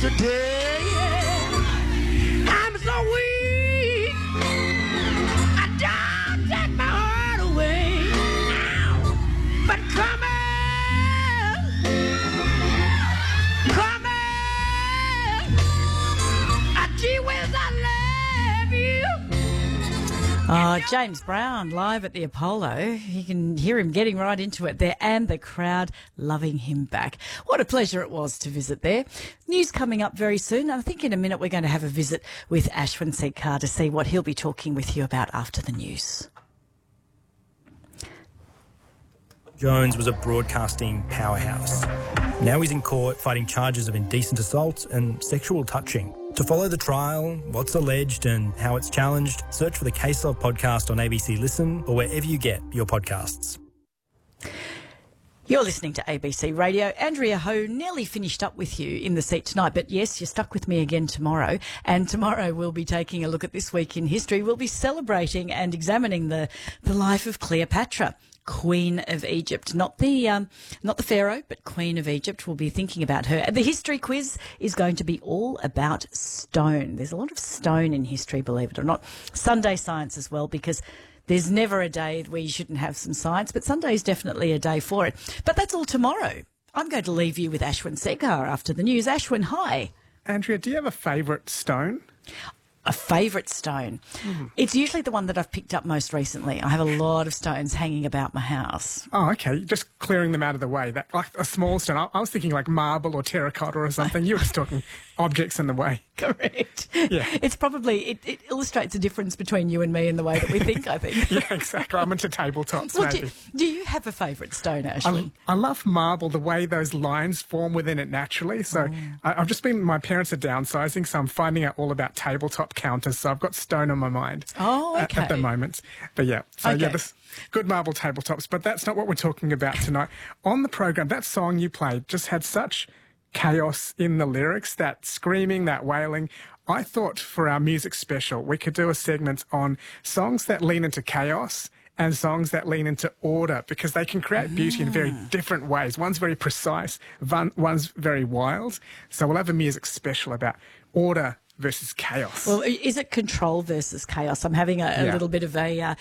today. I'm so weak, I don't take my heart away. But come on, gee whiz, I love you. Oh, James Brown live at the Apollo. You can hear him getting right into it there and the crowd loving him back. What a pleasure it was to visit there. News coming up very soon. I think in a minute we're going to have a visit with Ashwin Sekhar to see what he'll be talking with you about after the news. Jones was a broadcasting powerhouse. Now he's in court fighting charges of indecent assault and sexual touching. To follow the trial, what's alleged and how it's challenged, search for the Case Of podcast on ABC Listen or wherever you get your podcasts. You're listening to ABC Radio. Andrea Ho nearly finished up with you in the seat tonight, but yes, you're stuck with me again tomorrow. And tomorrow we'll be taking a look at this week in history. We'll be celebrating and examining the life of Cleopatra, Queen of Egypt, not the Pharaoh, but Queen of Egypt. We'll be thinking about her. And the history quiz is going to be all about stone. There's a lot of stone in history, believe it or not. Sunday science as well, because there's never a day where you shouldn't have some science, but Sunday is definitely a day for it. But that's all tomorrow. I'm going to leave you with Ashwin Sekhar after the news. Ashwin, hi. Andrea, do you have a favourite stone? A favourite stone. It's usually the one that I've picked up most recently. I have a lot of stones hanging about my house. Oh, okay. Just clearing them out of the way. That like a small stone. I was thinking like marble or terracotta or something. You were just talking objects in the way. Correct. Yeah. It's probably, it illustrates a difference between you and me in the way that we think, I think. Yeah, exactly. I'm into tabletops, Well, maybe. do you have a favourite stone, Ashwin? I love marble, the way those lines form within it naturally. So I've just been, my parents are downsizing, so I'm finding out all about tabletop counters. So I've got stone on my mind at the moment. But yeah, so yeah, this good marble tabletops. But that's not what we're talking about tonight. On the program, that song you played just had such chaos in the lyrics, that screaming, that wailing. I thought for our music special, we could do a segment on songs that lean into chaos and songs that lean into order, because they can create beauty in very different ways. One's very precise, one's very wild. So we'll have a music special about order versus chaos. Well, is it control versus chaos? I'm having a little bit of a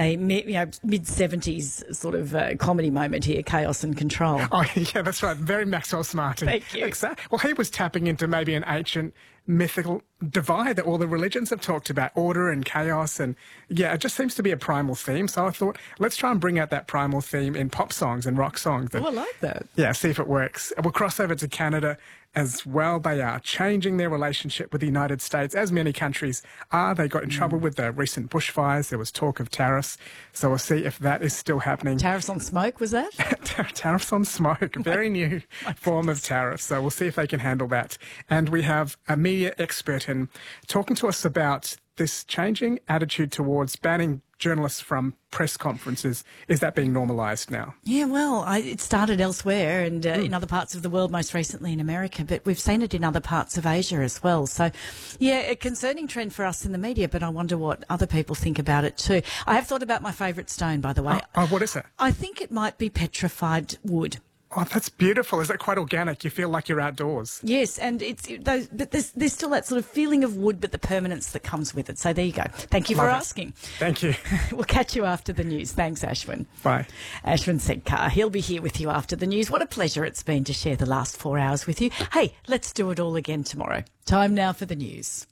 mid-70s sort of comedy moment here, chaos and control. Oh, yeah, that's right. Very Maxwell Smarty. Thank you. Exactly. Well, he was tapping into maybe an ancient mythical divide that all the religions have talked about, order and chaos, and yeah, it just seems to be a primal theme. So I thought, let's try and bring out that primal theme in pop songs and rock songs. Oh, I like that. Yeah, see if it works. We'll cross over to Canada as well. They are changing their relationship with the United States, as many countries are. They got in trouble with the recent bushfires. There was talk of tariffs. So we'll see if that is still happening. Tariffs on smoke, was that? Tariffs on smoke, a very new form of tariff. So we'll see if they can handle that. And we have a media expert in talking to us about this changing attitude towards banning journalists from press conferences. Is that being normalised now? Yeah, well, it started elsewhere and in other parts of the world, most recently in America, but we've seen it in other parts of Asia as well. So, yeah, a concerning trend for us in the media, but I wonder what other people think about it too. I have thought about my favourite stone, by the way. Oh, what is it? I think it might be petrified wood. Oh, that's beautiful. Is that quite organic? You feel like you're outdoors. Yes, and but there's still that sort of feeling of wood, but the permanence that comes with it. So there you go. Thank you for asking. Thank you. We'll catch you after the news. Thanks, Ashwin. Bye. Ashwin Sekhar. He'll be here with you after the news. What a pleasure it's been to share the last 4 hours with you. Hey, let's do it all again tomorrow. Time now for the news.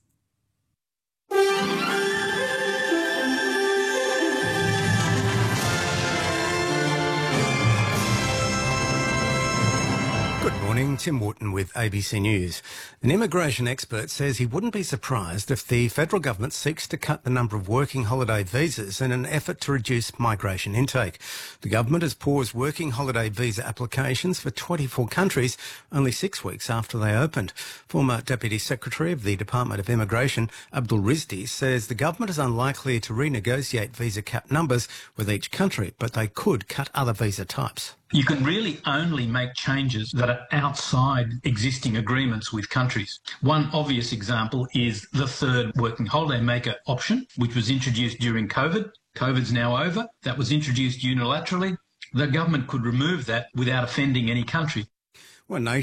Good morning, Tim Wharton with ABC News. An immigration expert says he wouldn't be surprised if the federal government seeks to cut the number of working holiday visas in an effort to reduce migration intake. The government has paused working holiday visa applications for 24 countries only 6 weeks after they opened. Former Deputy Secretary of the Department of Immigration, Abdul Rizdi, says the government is unlikely to renegotiate visa cap numbers with each country, but they could cut other visa types. You can really only make changes that are outside existing agreements with countries. One obvious example is the third working holiday maker option, which was introduced during COVID. COVID's now over. That was introduced unilaterally. The government could remove that without offending any country. One nation